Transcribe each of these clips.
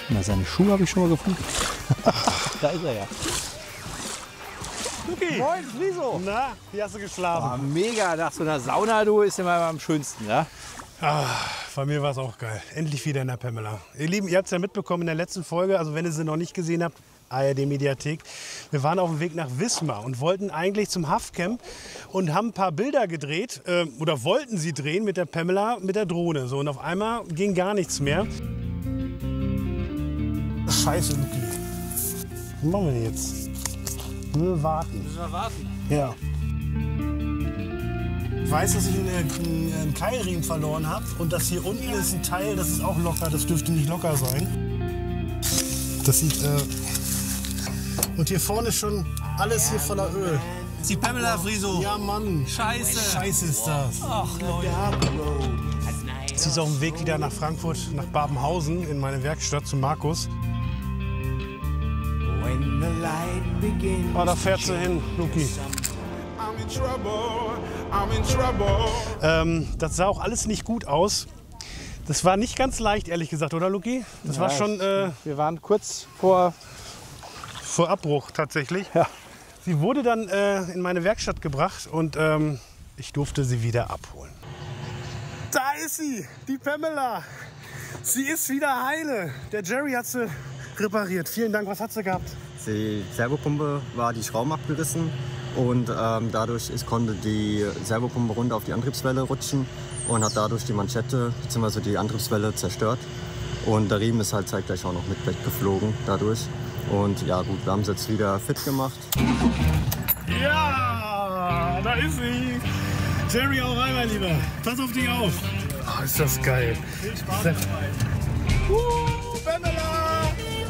Na, seine Schuhe habe ich schon mal gefunden. Da ist er ja. Luki! Moin, Friso! Na, wie hast du geschlafen? Oh, mega, nach so einer Sauna, du, ist immer am schönsten, ja? Bei mir war es auch geil. Endlich wieder in der Pamela. Ihr Lieben, ihr habt es ja mitbekommen in der letzten Folge, also wenn ihr sie noch nicht gesehen habt, ARD-Mediathek. Wir waren auf dem Weg nach Wismar und wollten eigentlich zum Haffcamp und haben ein paar Bilder gedreht, oder wollten sie drehen mit der Pamela, mit der Drohne. So, und auf einmal ging gar nichts mehr. Scheiße, Luki. Was machen wir denn jetzt? Nur warten. Müssen wir warten. Ja. Ich weiß, dass ich einen Keilriemen verloren habe und das hier unten ist ein Teil, das ist auch locker, das dürfte nicht locker sein. Das sieht, und hier vorne ist schon alles hier voller Öl. Die Pamela, Friso. Ja, Mann. Scheiße. Scheiße ist das. Ach, Leute. Sie ist auf dem Weg wieder nach Frankfurt, nach Babenhausen, in meine Werkstatt zu Markus. Oh, da fährt sie hin, Luki. Das sah auch alles nicht gut aus. Das war nicht ganz leicht, ehrlich gesagt, oder Luki? Das war schon Wir waren kurz vor Abbruch tatsächlich. Ja. Sie wurde dann in meine Werkstatt gebracht und ich durfte sie wieder abholen. Da ist sie, die Pamela. Sie ist wieder heile. Der Jerry hat sie repariert. Vielen Dank. Was hat sie gehabt? Die Servopumpe war die Schrauben abgerissen und dadurch konnte die Servopumpe runter auf die Antriebswelle rutschen und hat dadurch die Manschette bzw. die Antriebswelle zerstört. Und der Riemen ist halt zeitgleich auch noch mit weggeflogen dadurch. Und ja gut, wir haben es jetzt wieder fit gemacht. Ja, da ist sie. Jerry, auch rein, mein Lieber. Pass auf dich auf. Oh, ist das geil. Viel Spaß Pamela!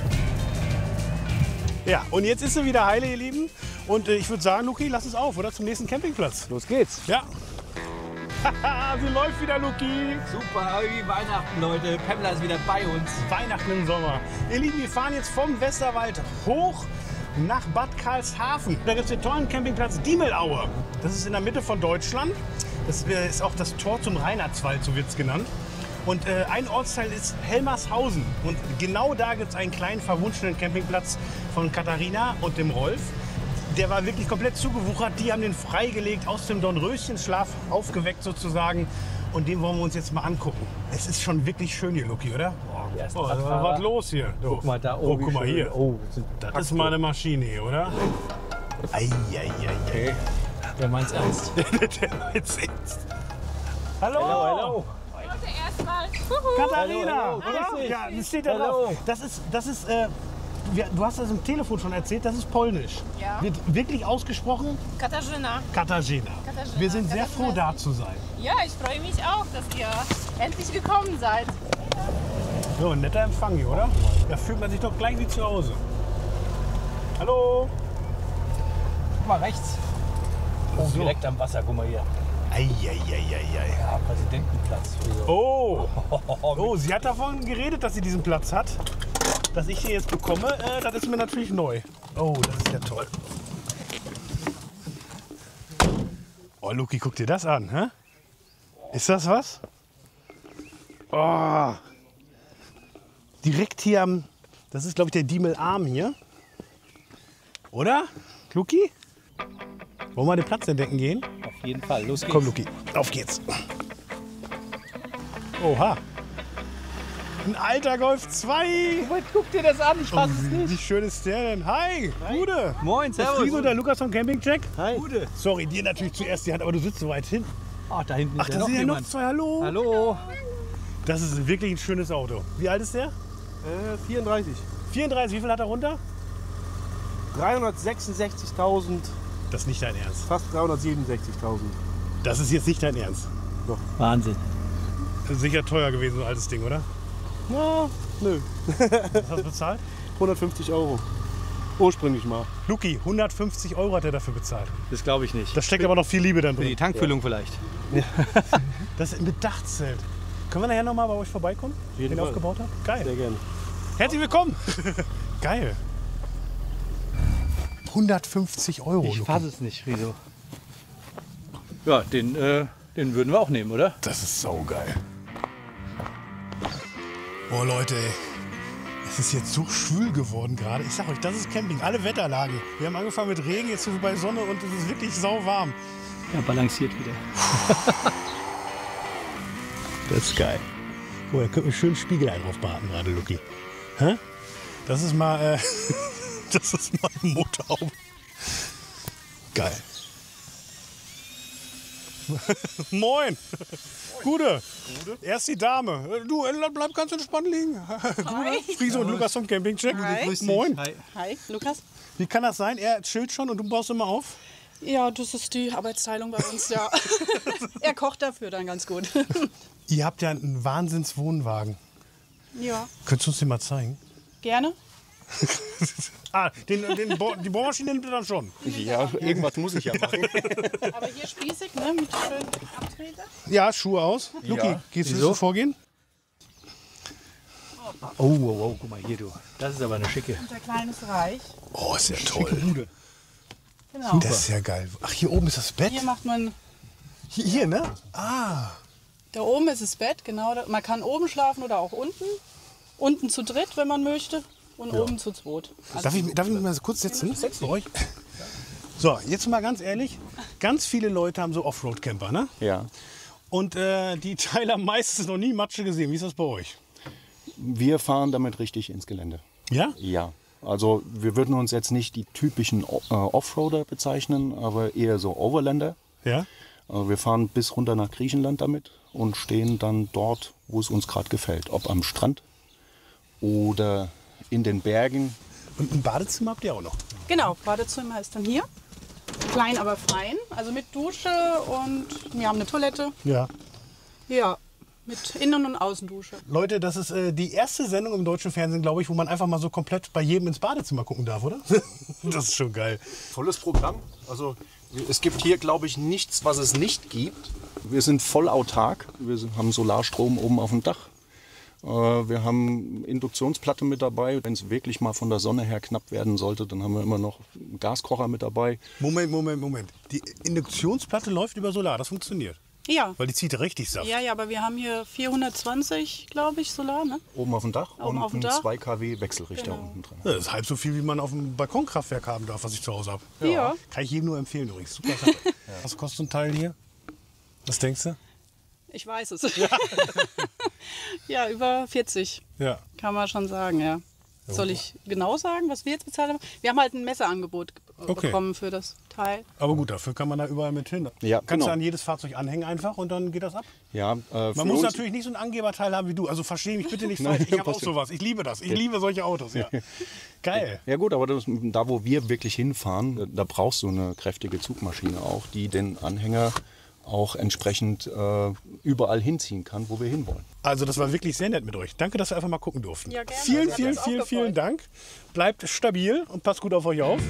Ja, und jetzt ist sie wieder heile, ihr Lieben. Und ich würde sagen, Luki, lass es auf, oder? Zum nächsten Campingplatz. Los geht's. Ja. Sie läuft wieder, Luki. Super, wie Weihnachten, Leute. Pamela ist wieder bei uns. Weihnachten im Sommer. Ihr Lieben, wir fahren jetzt vom Westerwald hoch nach Bad Karlshafen. Da gibt es den tollen Campingplatz Diemelaue. Das ist in der Mitte von Deutschland. Das ist auch das Tor zum Reinhardswald, so wird es genannt. Und ein Ortsteil ist Helmershausen. Und genau da gibt es einen kleinen verwunschenen Campingplatz von Katharina und dem Rolf. Der war wirklich komplett zugewuchert. Die haben den freigelegt, aus dem Dornröschenschlaf aufgeweckt sozusagen. Und den wollen wir uns jetzt mal angucken. Es ist schon wirklich schön hier, Luki, oder? Oh, was los hier? Guck mal da Oh, guck mal hier. Oh, Das ist mal eine Maschine hier, oder? Okay. Der meint's ernst. Der meint's ernst. Hallo! Hello. Erstmal. Katharina, Hallo, oder? grüß dich. Ja, das steht da Hallo. drauf. Das ist du hast das im Telefon schon erzählt, das ist polnisch. Ja. Wird wirklich ausgesprochen Katarzyna. Katarzyna. Katarzyna. Wir sind sehr froh, da zu sein. Ja, ich freue mich auch, dass ihr endlich gekommen seid. So, ein netter Empfang hier, oder? Da fühlt man sich doch gleich wie zu Hause. Hallo! Guck mal rechts. Oh, So. direkt am Wasser, guck mal hier. Eieieiei. Ja, Präsidentenplatz. Oh! Oh, sie hat davon geredet, dass sie diesen Platz hat. Dass ich den jetzt bekomme, das ist mir natürlich neu. Oh, das ist ja toll. Oh, Luki, guck dir das an, hä? Ist das was? Oh! Direkt hier am... Das ist, glaube ich, der Diemelarm hier. Oder? Luki? Wollen wir den Platz entdecken gehen? Auf jeden Fall, los geht's. Komm, Luki, auf geht's. Oha. Ein alter Golf 2. Guck dir das an, ich fass es Wie nicht. schön ist der denn? Hi, Gude. Moin, Der servus. Friso und der Lukas vom Campingcheck. Hi. Gute. Sorry, dir natürlich zuerst die Hand, aber du sitzt so weit hin. Ach, da hinten Ach, ist da ja sind ja noch jemand. zwei. Hallo. Hallo. Das ist wirklich ein schönes Auto. Wie alt ist der? 34. 34. Wie viel hat er runter? 366.000, Das ist nicht dein Ernst. fast 367.000. Das ist jetzt nicht dein Ernst. Wahnsinn. Das ist sicher teuer gewesen, so ein altes Ding, oder? Na, nö. Was hast du bezahlt? 150 Euro. Ursprünglich mal. Luki, 150 Euro hat er dafür bezahlt. Das glaube ich nicht. Da steckt aber noch viel Liebe dann Für die drin. Tankfüllung vielleicht. Das ist ein Bedachtzelt. Können wir nachher noch mal bei euch vorbeikommen, jeden den ihr Fall. aufgebaut habt? Geil. Sehr gerne. Herzlich willkommen. Geil. 150 Euro. Ich Luki. fasse es nicht, Riso. Ja, den würden wir auch nehmen, oder? Das ist saugeil. Oh Leute, ey. Es ist jetzt so schwül geworden gerade. Ich sag euch, das ist Camping. Alle Wetterlagen. Wir haben angefangen mit Regen, jetzt sind wir bei Sonne und es ist wirklich sauwarm. Ja, balanciert wieder. Das ist geil. Oh, da könnte man schön Spiegelei drauf baden gerade, Lucky. Hä? Das ist mal, das ist mal eine Motorhaube. Geil. Moin. Gute. Erst die Dame. Du, bleib ganz entspannt liegen. Gute. Friese und Lukas vom Campingcheck. Moin. Hi, Lukas. Wie kann das sein? Er chillt schon und du baust immer auf? Ja, das ist die Arbeitsteilung bei uns, ja. Er kocht dafür dann ganz gut. Ihr habt ja einen Wahnsinns-Wohnwagen. Ja, Könntest du uns den mal zeigen? gerne. Die Bohrmaschine nimmt ihr dann schon. Ja, irgendwas muss ich ja machen. Aber hier spießig, ne, mit schönen Abtreter. Ja, Schuhe aus. Luki, gehst du vorgehen? Oh, guck mal hier, du. Das ist aber eine schicke. Unser kleines Reich. Oh, ist ja toll. Bude. Genau. Das ist ja geil. Ach, hier oben ist das Bett? Hier macht man, Hier, ne? Ah. da oben ist das Bett, genau. Man kann oben schlafen oder auch unten. Unten zu dritt, wenn man möchte. Und oben zu zweit. Also Darf ich mich mal so kurz setzen? Bei euch? So, jetzt mal ganz ehrlich. Ganz viele Leute haben so Offroad-Camper, ne? Ja. Und die Teile haben meistens noch nie Matsche gesehen. Wie ist das bei euch? Wir fahren damit richtig ins Gelände. Ja? Ja. Also wir würden uns jetzt nicht die typischen Offroader bezeichnen, aber eher so Overlander. Ja? Wir fahren bis runter nach Griechenland damit und stehen dann dort, wo es uns gerade gefällt. Ob am Strand oder in den Bergen. Und ein Badezimmer habt ihr auch noch? genau, Badezimmer ist dann hier. Klein, aber fein. Also mit Dusche und wir haben eine Toilette. Ja. Ja, mit Innen- und Außendusche. Leute, das ist die erste Sendung im deutschen Fernsehen, glaube ich, wo man einfach mal so komplett bei jedem ins Badezimmer gucken darf, oder? Das ist schon geil. Tolles Programm. Also es gibt hier, glaube ich, nichts, was es nicht gibt. Wir sind voll autark. Wir haben Solarstrom oben auf dem Dach. Wir haben Induktionsplatte mit dabei. Wenn es wirklich mal von der Sonne her knapp werden sollte, dann haben wir immer noch einen Gaskocher mit dabei. Moment. Die Induktionsplatte läuft über Solar, das funktioniert. Ja. Weil die zieht richtig Saft. Ja, aber wir haben hier 420, glaube ich, Solar, ne? Oben auf dem Dach Oben und auf dem einen Dach. 2 kW Wechselrichter Genau. unten dran. Ja, das ist halb so viel, wie man auf dem Balkonkraftwerk haben darf, was ich zu Hause habe. Ja. Kann ich jedem nur empfehlen übrigens. Super Sache. Was kostet ein Teil hier? Was denkst du? Ich weiß es. Ja, über 40, Ja. kann man schon sagen, ja. Soll ich genau sagen, was wir jetzt bezahlt haben? Wir haben halt ein Messeangebot bekommen für das Teil. Aber gut, dafür kann man da überall mit hin. Ja, Kannst genau. du an jedes Fahrzeug anhängen einfach und dann geht das ab? Ja, Man muss natürlich nicht so ein Angeberteil haben wie du. Also verstehe mich bitte nicht falsch. Ich habe auch passt sowas. Ich liebe das. Ich liebe solche Autos. Ja. Geil. Ja gut, aber da wo wir wirklich hinfahren, da brauchst du eine kräftige Zugmaschine auch, die den Anhänger auch entsprechend überall hinziehen kann, wo wir hinwollen. Also das war wirklich sehr nett mit euch. Danke, dass wir einfach mal gucken durften. Ja, gerne. Vielen, Hat vielen, uns auch vielen, gefreut. vielen Dank. Bleibt stabil und passt gut auf euch auf.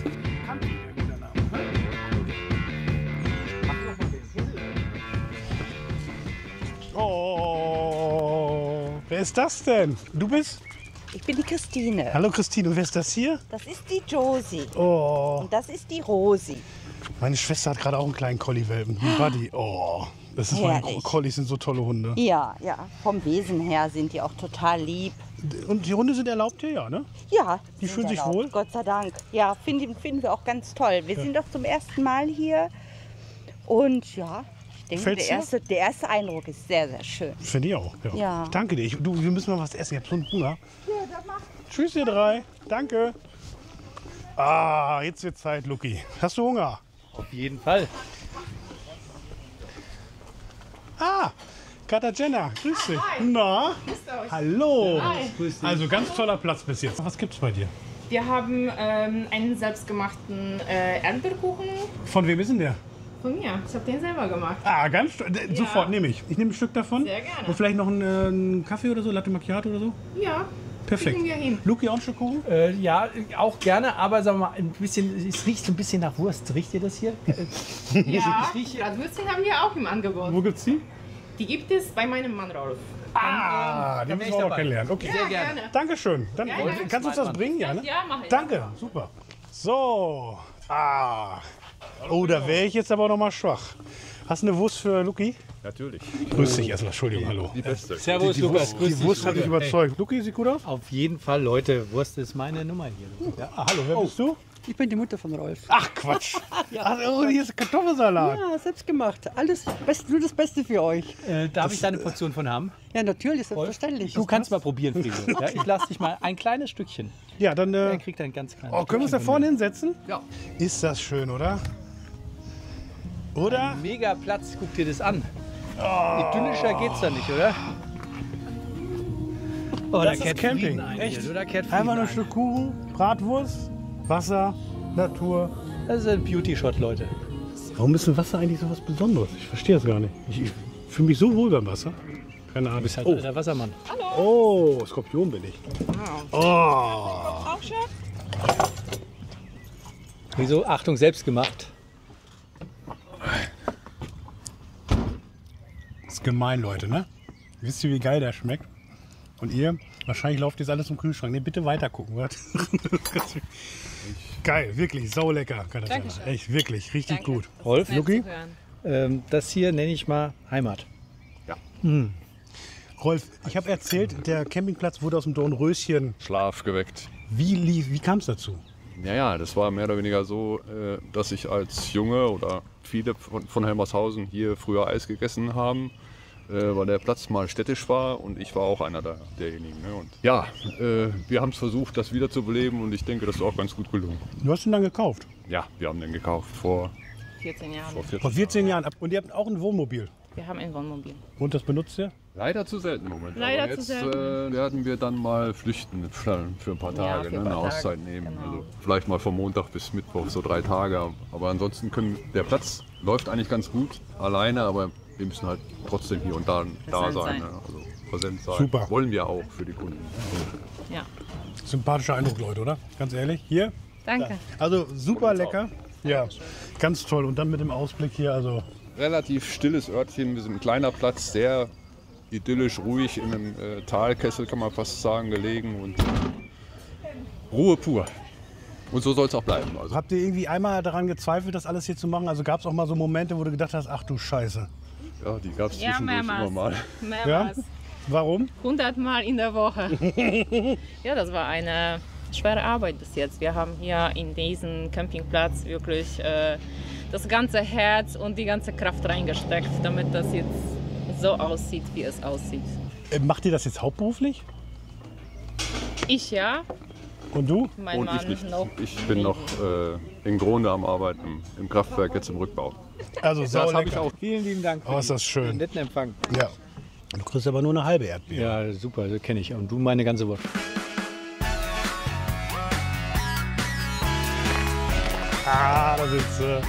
Oh, wer ist das denn? Du bist? Ich bin die Christine. Hallo Christine, und wer ist das hier? Das ist die Josie. Oh, Und das ist die Rosi. meine Schwester hat gerade auch einen kleinen Collie-Welpen, einen Buddy. Oh, das ist meine Herrlich. Collies sind so tolle Hunde. Ja, ja. Vom Wesen her sind die auch total lieb. Und die Hunde sind erlaubt hier, ja, ne? Ja. Die sind fühlen sich erlaubt, wohl? Gott sei Dank. Ja, finden wir auch ganz toll. Wir sind doch zum ersten Mal hier. Und ja, ich denke, Gefällt's der erste Eindruck ist sehr, sehr schön. Finde ich auch. Ja. Ja. Ich danke dir. Wir müssen mal was essen. Ich habe so einen Hunger. Tschüss, ihr drei. Danke. Ah, jetzt wird Zeit, Luki. Hast du Hunger? Auf jeden Fall. Ah, Katharina, grüß dich. Na? Hallo. Also ganz toller Platz bis jetzt. Was gibt's bei dir? Wir haben einen selbstgemachten Erdbeerkuchen Von wem ist denn der? von mir. Ich habe den selber gemacht. Ah, ganz sofort nehme ich. Ich nehme ein Stück davon. Sehr gerne. Und vielleicht noch einen Kaffee oder so, Latte Macchiato oder so. Ja, Perfekt. kriegen wir hin. Luki, auch ein Stück Kuchen? Ja, auch gerne, aber sagen wir mal, ein bisschen, es riecht so ein bisschen nach Wurst. Riecht ihr das hier? Ja, Ich rieche- Bratwürstchen haben wir auch im Angebot. Wo gibt's die? Die gibt es bei meinem Mann Rolf. Ah, die wär müssen ich wir auch dabei. kennenlernen. Okay. Ja, gerne. Dankeschön. Dann, kannst du uns das bringen? Ja, ne? Ja, mache ich. Danke, super. So. Ah. Oh, da wäre ich jetzt aber noch mal schwach. Hast du eine Wurst für Luki? Natürlich. Grüß dich erstmal, Entschuldigung, hallo. Die beste. Servus, Lukas. Grüß Die dich. Wurst hat dich überzeugt. Luki, sieht gut aus? Auf jeden Fall, Leute. Wurst ist meine Nummer hier. Ja, hallo, wer bist du? Ich bin die Mutter von Rolf. Ach, Quatsch. Ach, hier ist Kartoffelsalat. Ja, selbst gemacht. Alles nur das Beste für euch. Darf ich deine Portion von haben? Ja, natürlich, selbstverständlich. Du kannst mal probieren, Friso. Ja, ich lasse dich mal ein kleines Stückchen. Ja, dann Er kriegt ein ganz kleines oh, können wir uns da Stückchen vorne von hinsetzen? Ja. Ist das schön, oder? Oder? mir. Mega Platz, guck dir das an. Idyllischer geht's da nicht, oder? Oh, Das ist Camping. Echt? Oder kehrt Einfach nur ein ein. Stück Kuchen, Bratwurst, Wasser, Natur. Das ist ein Beauty-Shot, Leute. Warum ist denn Wasser eigentlich so was Besonderes? Ich verstehe das gar nicht. Ich fühle mich so wohl beim Wasser. Keine Ahnung. Du bist halt Oh, der Wassermann. oh, Skorpion bin ich. Oh. Wieso? Achtung, selbst gemacht. Das ist gemein, Leute, ne? Wisst ihr, wie geil der schmeckt? Und ihr? Wahrscheinlich lauft jetzt alles im Kühlschrank. Ne, bitte weiter gucken. Geil, wirklich, saulecker. Dankeschön. Echt, wirklich, richtig Danke. gut. Rolf, Nett Luki? zu hören. Das hier nenne ich mal Heimat. Rolf, ich habe erzählt, der Campingplatz wurde aus dem Dornröschen. Schlaf geweckt. Wie kam es dazu? Ja, das war mehr oder weniger so, dass ich als Junge oder viele von Helmershausen hier früher Eis gegessen haben, weil der Platz mal städtisch war und ich war auch einer derjenigen. Ne? Und ja, wir haben es versucht, das wiederzubeleben und ich denke, das ist auch ganz gut gelungen. Du hast ihn dann gekauft. Ja, wir haben den gekauft vor 14 Jahre. 14 Vor 14 Jahren. Und ihr habt auch ein Wohnmobil. Wir haben ein Wohnmobil. Und das benutzt ihr? Leider zu selten im Moment. Leider Aber zu jetzt selten. werden wir dann mal flüchten für ein paar Tage, für ein ne? paar Eine Tage, Auszeit nehmen. genau. Also vielleicht mal von Montag bis Mittwoch, so 3 Tage. Aber ansonsten der Platz läuft eigentlich ganz gut alleine, aber wir müssen halt trotzdem hier und da Präsent sein. sein. Ne? Also präsent sein. Super. Wollen wir auch für die Kunden. Ja. Sympathischer Eindruck, Leute, oder? Ganz ehrlich. Hier? Danke. Also super lecker. Ja, ganz toll. Und dann mit dem Ausblick hier, also Relativ stilles Örtchen, wir sind ein kleiner Platz, sehr idyllisch, ruhig in einem Talkessel, kann man fast sagen, gelegen und Ruhe pur. Und so soll es auch bleiben. Also. habt ihr irgendwie einmal daran gezweifelt, das alles hier zu machen? Also gab es auch mal so Momente, wo du gedacht hast, ach du Scheiße. Ja, die gab es Ja, zwischendurch mehrmals. immer mal. Mehrmals. Warum? 100 Mal in der Woche. Ja, das war eine schwere Arbeit bis jetzt. Wir haben hier in diesen Campingplatz wirklich das ganze Herz und die ganze Kraft reingesteckt, damit das jetzt so aussieht, wie es aussieht. Macht ihr das jetzt hauptberuflich? Ich ja, Und du? mein Und Mann ich nicht. noch. Ich bin noch in Gronde am Arbeiten, im Kraftwerk, jetzt im Rückbau. Also Das sau habe ich lecker. auch. Vielen lieben Dank für Oh, ist das den schön. netten Empfang. Ja. Du kriegst aber nur eine halbe Erdbeere. Ja, super, das kenne ich. Und du meine ganze Wurst. Ah, da sind sie.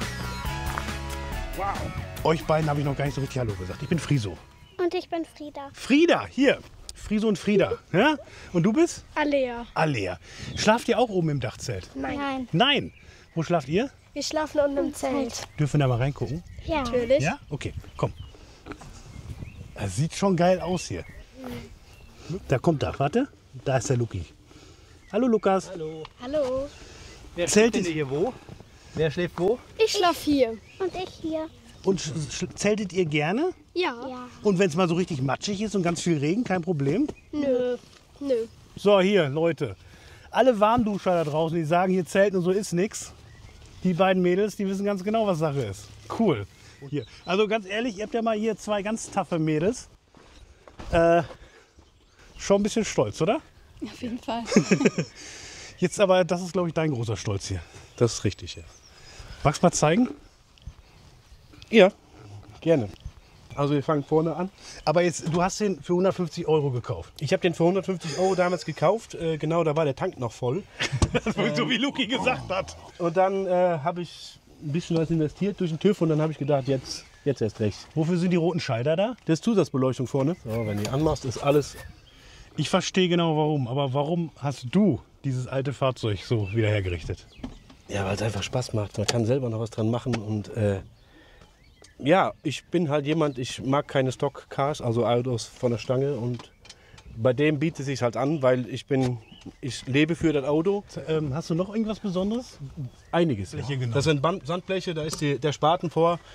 Wow. Euch beiden habe ich noch gar nicht so richtig Hallo gesagt. Ich bin Friso. Und ich bin Frieda. Frieda, hier. Friso und Frieda. Ja? Und du bist? Alea. Alea. Schlaft ihr auch oben im Dachzelt? Nein. Nein. Wo schlaft ihr? Wir schlafen unten im Zelt. Dürfen wir da mal reingucken? Ja. Natürlich. Ja? Okay, komm. Das sieht schon geil aus hier. Da kommt er. Warte. Da ist der Luki. Hallo Lukas. Hallo. Hallo. Wer Zelt schläft denn hier wo? Wer schläft wo? Ich schlafe hier. Und ich hier. Und zeltet ihr gerne? Ja. Und wenn es mal so richtig matschig ist und ganz viel Regen, kein Problem? Nö. Nö. So, hier, Leute. Alle Warmduscher da draußen, die sagen, hier zelten und so ist nix. Die beiden Mädels, die wissen ganz genau, was Sache ist. Cool. Hier. Also ganz ehrlich, ihr habt ja mal hier 2 ganz taffe Mädels. Schon ein bisschen stolz, oder? Auf jeden Fall. Jetzt aber, das ist, glaube ich, dein großer Stolz hier. Das ist richtig, ja. Magst du mal zeigen? Ja, gerne. Also wir fangen vorne an. Aber jetzt, du hast den für 150 € gekauft. Ich habe den für 150 € damals gekauft. Genau, da war der Tank noch voll. So wie Luki gesagt hat. Und dann habe ich ein bisschen was investiert durch den TÜV und dann habe ich gedacht, jetzt erst recht. Wofür sind die roten Schalter da? Das ist Zusatzbeleuchtung vorne. So, wenn du anmachst, ist alles. Ich verstehe genau warum. Aber warum hast du dieses alte Fahrzeug so wieder hergerichtet? Ja, weil es einfach Spaß macht. Man kann selber noch was dran machen und ja, ich bin halt jemand, ich mag keine Stock-Cars, also Autos von der Stange und bei dem bietet es sich halt an, weil ich lebe für das Auto. Hast du noch irgendwas Besonderes? Einiges. Ja. Fläche, genau. Das sind Sandbleche, da ist der Spaten vor.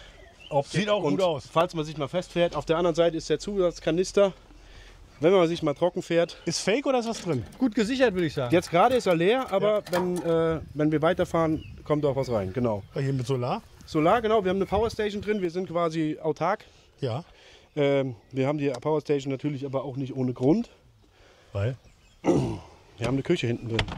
Optik. Sieht auch und gut aus. Falls man sich mal festfährt, auf der anderen Seite ist der Zusatzkanister. Wenn man sich mal trocken fährt. Ist fake oder ist was drin? Gut gesichert, würde ich sagen. Jetzt gerade ist er leer, aber wenn wir weiterfahren, kommt auch was rein. Genau. Hier mit Solar? Solar, genau. Wir haben eine Powerstation drin. Wir sind quasi autark. Ja. Wir haben die Powerstation natürlich aber auch nicht ohne Grund. Weil? Wir haben eine Küche hinten drin.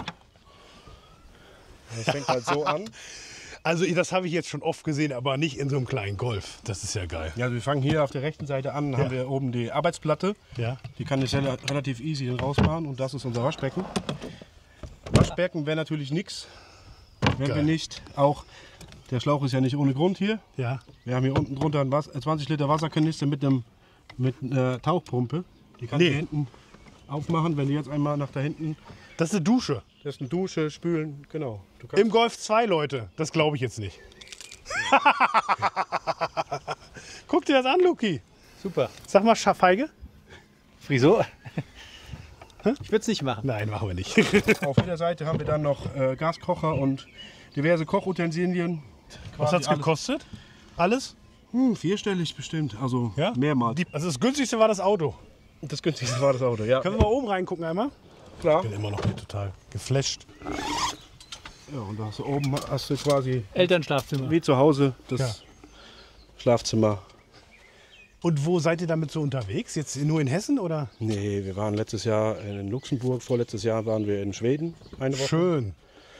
Das fängt halt so an. Also das habe ich jetzt schon oft gesehen, aber nicht in so einem kleinen Golf. Das ist ja geil. Ja, also wir fangen hier auf der rechten Seite an, haben wir oben die Arbeitsplatte. Ja. Die kann ich relativ easy rausmachen und das ist unser Waschbecken. Waschbecken wäre natürlich nichts, wenn Geil. wir nicht auch, der Schlauch ist ja nicht ohne Grund hier. Ja. Wir haben hier unten drunter einen 20 Liter Wasserkanister mit einer Tauchpumpe. Die kannst du hier hinten aufmachen, wenn du jetzt einmal nach da hinten. Das ist eine Dusche. Das ist eine Dusche, spülen, genau. Du kannst Im Golf 2, Leute. Das glaube ich jetzt nicht. Guck dir das an, Luki. Super. Sag mal, Feige. Friso? Ich würde es nicht machen. Nein, machen wir nicht. Auf jeder Seite haben wir dann noch Gaskocher und diverse Kochutensilien. Was hat es gekostet? Alles? Vierstellig bestimmt, also Ja? mehrmals. Also das günstigste war das Auto. Das günstigste war das Auto, ja. Können wir mal oben reingucken einmal? Klar. Ich bin immer noch hier total geflasht. Ja, und da hast du oben hast du quasi Elternschlafzimmer. wie zu Hause das Ja. Schlafzimmer. Und wo seid ihr damit so unterwegs? Jetzt nur in Hessen oder? Nee, wir waren letztes Jahr in Luxemburg, vorletztes Jahr waren wir in Schweden eine Woche. Schön.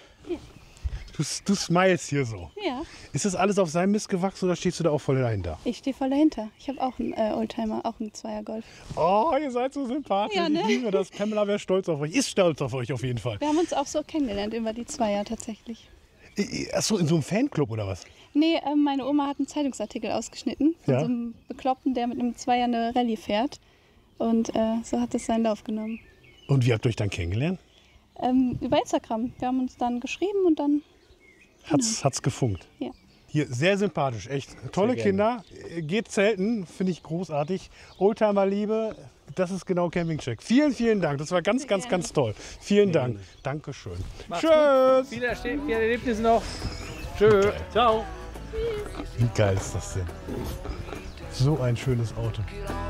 Du smilest hier so. Ja, Ist das alles auf seinem Mist gewachsen oder stehst du da auch voll dahinter? ich stehe voll dahinter. Ich habe auch einen Oldtimer, auch einen Zweier-Golf. Oh, ihr seid so sympathisch. Ja, ne? Ich liebe das. Pamela wäre stolz auf euch. Ist stolz auf euch auf jeden Fall. Wir haben uns auch so kennengelernt über die Zweier tatsächlich. Achso, in so einem Fanclub oder was? Nee, meine Oma hat einen Zeitungsartikel ausgeschnitten von Ja. so einem Bekloppten, der mit einem Zweier eine Rallye fährt. Und so hat es seinen Lauf genommen. Und wie habt ihr euch dann kennengelernt? Über Instagram. Wir haben uns dann geschrieben und dann Hat's gefunkt. Ja. Hier, sehr sympathisch, echt. Tolle Kinder. Geht zelten, finde ich großartig. Oldtimer-Liebe, das ist genau Campingcheck. Vielen, vielen Dank. Das war ganz, ganz, ganz toll. Vielen Dank. Dankeschön. Tschüss. Viele Erlebnisse noch. Tschö. Ciao. Wie geil ist das denn? So ein schönes Auto.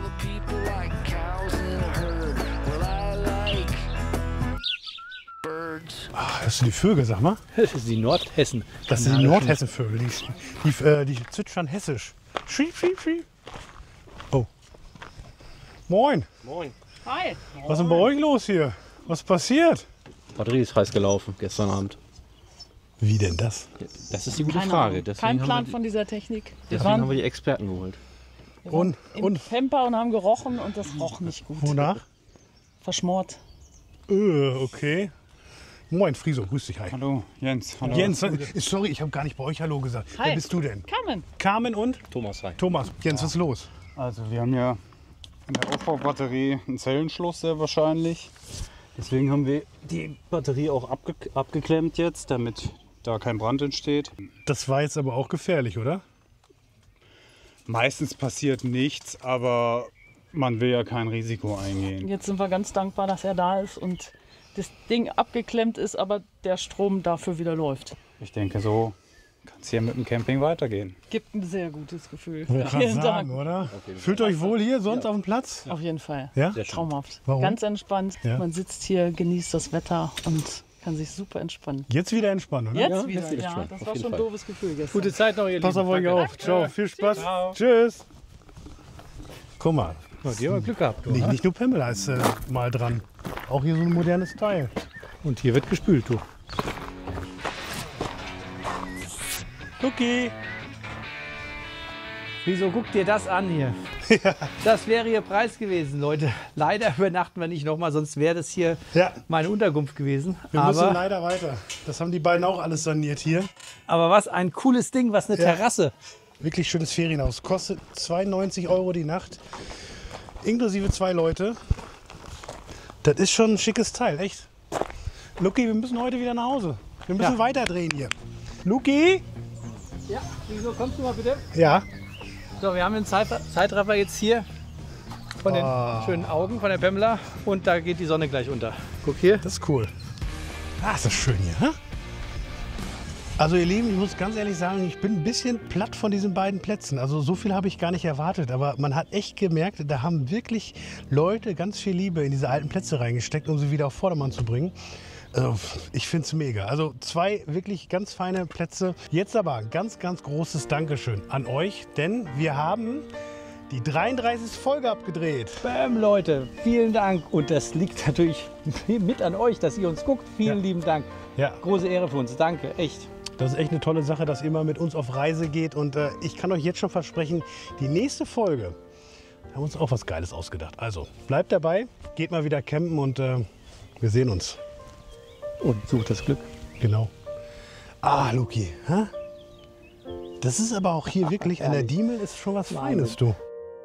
Das sind die Vögel, sag mal. Das ist die Nordhessen. Das sind die Nordhessen-Vögel. Die zwitschern hessisch. Schieb, schieb, schieb. Oh. Moin. Moin. Hi. Was ist denn bei euch los hier? Was passiert? Batterie ist heiß gelaufen gestern Abend. Wie denn das? Das ist die gute Keine Frage. Ahnung. Deswegen Kein haben Plan wir, von dieser Technik. deswegen haben wir die Experten geholt. Und Camper und haben gerochen und das roch nicht gut. wonach? Verschmort. Okay. Moin, Friso, grüß dich. Hi. Hallo, Jens. Hallo. Jens, sorry, ich habe gar nicht bei euch Hallo gesagt. Hi. Wer bist du denn? Carmen. Carmen und? Thomas, hi. Thomas. Jens, was ist los? Also wir haben ja in der Aufbaubatterie einen Zellenschluss sehr wahrscheinlich. Deswegen haben wir die Batterie auch abgeklemmt jetzt, damit da kein Brand entsteht. Das war jetzt aber auch gefährlich, oder? Meistens passiert nichts, aber man will ja kein Risiko eingehen. Jetzt sind wir ganz dankbar, dass er da ist und das Ding abgeklemmt ist, aber der Strom dafür wieder läuft. Ich denke, so kann es hier mit dem Camping weitergehen. Gibt ein sehr gutes Gefühl. Ich wollte gerade sagen, oder? Fühlt euch wohl hier sonst auf dem Platz? Auf jeden Fall. Ja? Traumhaft. Warum? Ganz entspannt. Ja. Man sitzt hier, genießt das Wetter und kann sich super entspannen. Jetzt wieder entspannen, oder? Jetzt wieder, ja. Das war schon ein doofes Gefühl gestern. Gute Zeit noch, ihr Pass auf euch auf. Ciao, viel Spaß. Tschüss. Guck mal. Die haben wir Glück gehabt. Nicht nur Pamela ist mal dran. Auch hier so ein modernes Teil. Und hier wird gespült, du. Luki. Wieso guck dir das an hier? Das wäre Ihr Preis gewesen, Leute. Leider übernachten wir nicht nochmal, sonst wäre das hier meine Unterkunft gewesen. Wir müssen leider weiter. Das haben die beiden auch alles saniert hier. Aber was ein cooles Ding, was eine Terrasse. Wirklich schönes Ferienhaus. Kostet 92 € die Nacht. Inklusive 2 Leute. Das ist schon ein schickes Teil, echt. Luki, wir müssen heute wieder nach Hause. Wir müssen weiterdrehen hier. Luki? Ja, wieso kommst du mal bitte? Ja. So, wir haben den Zeitraffer jetzt hier von den schönen Augen von der Pamela und da geht die Sonne gleich unter. Guck hier. Das ist cool. Ah, ist das schön hier, hä? Also ihr Lieben, ich muss ganz ehrlich sagen, ich bin ein bisschen platt von diesen beiden Plätzen. Also so viel habe ich gar nicht erwartet, aber man hat echt gemerkt, da haben wirklich Leute ganz viel Liebe in diese alten Plätze reingesteckt, um sie wieder auf Vordermann zu bringen. Also ich finde es mega. Also 2 wirklich ganz feine Plätze. Jetzt aber ein ganz, ganz großes Dankeschön an euch, denn wir haben die 33. Folge abgedreht. Bam, Leute, vielen Dank. Und das liegt natürlich mit an euch, dass ihr uns guckt. Vielen lieben Dank. Ja. Große Ehre für uns. Danke, echt. Das ist echt eine tolle Sache, dass ihr mal mit uns auf Reise geht. Und ich kann euch jetzt schon versprechen, die nächste Folge haben wir uns auch was Geiles ausgedacht. Also bleibt dabei, geht mal wieder campen und wir sehen uns. Und sucht das Glück. Genau. Ah, Luki, hä? Das ist aber auch hier wirklich, an der Diemel ist schon was Feines, du.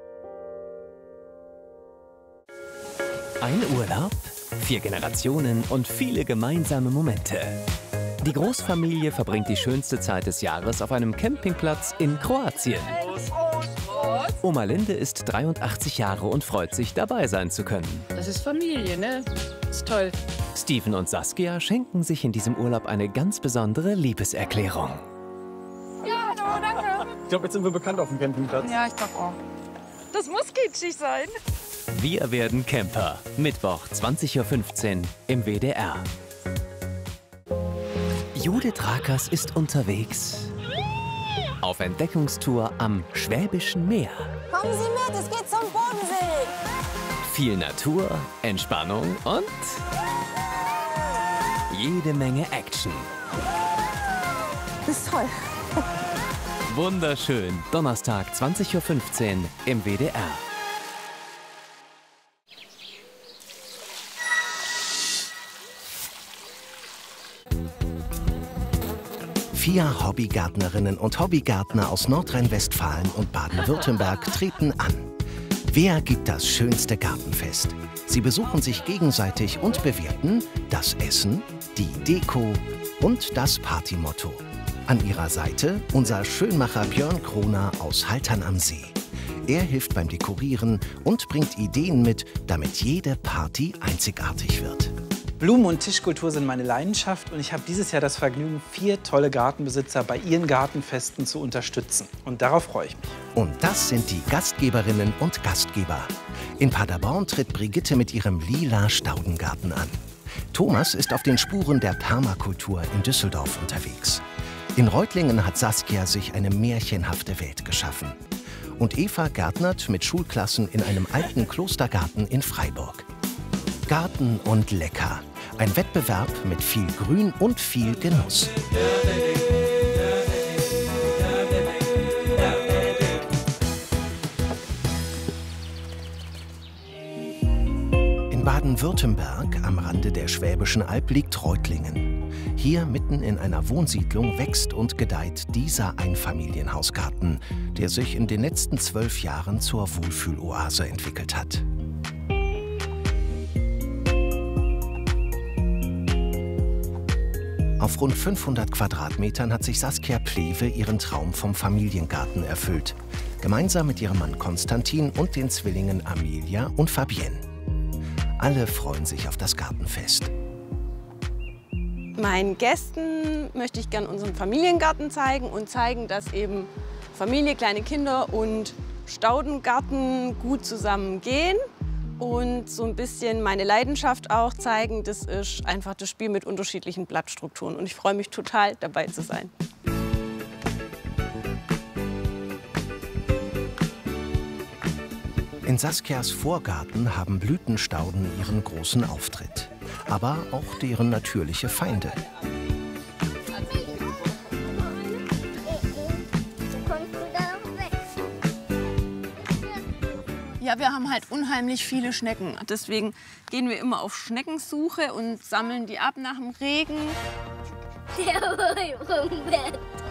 Ein Urlaub, 4 Generationen und viele gemeinsame Momente. Die Großfamilie verbringt die schönste Zeit des Jahres auf einem Campingplatz in Kroatien. Oma Linde ist 83 Jahre und freut sich, dabei sein zu können. Das ist Familie, ne? Ist toll. Steven und Saskia schenken sich in diesem Urlaub eine ganz besondere Liebeserklärung. Ja, hallo, danke. Ich glaube, jetzt sind wir bekannt auf dem Campingplatz. Ja, ich glaube auch. Das muss kitschig sein. Wir werden Camper. Mittwoch, 20:15 Uhr im WDR. Judith Rakers ist unterwegs. Auf Entdeckungstour am Schwäbischen Meer. Kommen Sie mit, es geht zum Bodensee. Viel Natur, Entspannung und jede Menge Action. Das ist toll. Wunderschön. Donnerstag, 20:15 Uhr im WDR. Vier Hobbygärtnerinnen und Hobbygärtner aus Nordrhein-Westfalen und Baden-Württemberg treten an. Wer gibt das schönste Gartenfest? Sie besuchen sich gegenseitig und bewerten das Essen, die Deko und das Partymotto. An ihrer Seite unser Schönmacher Björn Kroner aus Haltern am See. Er hilft beim Dekorieren und bringt Ideen mit, damit jede Party einzigartig wird. Blumen- und Tischkultur sind meine Leidenschaft und ich habe dieses Jahr das Vergnügen, 4 tolle Gartenbesitzer bei ihren Gartenfesten zu unterstützen. Und darauf freue ich mich. Und das sind die Gastgeberinnen und Gastgeber. In Paderborn tritt Brigitte mit ihrem lila Staudengarten an. Thomas ist auf den Spuren der Permakultur in Düsseldorf unterwegs. In Reutlingen hat Saskia sich eine märchenhafte Welt geschaffen. Und Eva gärtnert mit Schulklassen in einem alten Klostergarten in Freiburg. Garten und lecker. Ein Wettbewerb mit viel Grün und viel Genuss. In Baden-Württemberg, am Rande der Schwäbischen Alb, liegt Reutlingen. Hier mitten in einer Wohnsiedlung wächst und gedeiht dieser Einfamilienhausgarten, der sich in den letzten 12 Jahren zur Wohlfühloase entwickelt hat. Auf rund 500 Quadratmetern hat sich Saskia Plewe ihren Traum vom Familiengarten erfüllt. Gemeinsam mit ihrem Mann Konstantin und den Zwillingen Amelia und Fabienne. Alle freuen sich auf das Gartenfest. Meinen Gästen möchte ich gern unseren Familiengarten zeigen und zeigen, dass eben Familie, kleine Kinder und Staudengarten gut zusammengehen. Und so ein bisschen meine Leidenschaft auch zeigen, das ist einfach das Spiel mit unterschiedlichen Blattstrukturen. Und ich freue mich total, dabei zu sein. In Saskias Vorgarten haben Blütenstauden ihren großen Auftritt. Aber auch deren natürliche Feinde. Ja, wir haben halt unheimlich viele Schnecken. Deswegen gehen wir immer auf Schneckensuche und sammeln die ab nach dem Regen. Der war im Bett.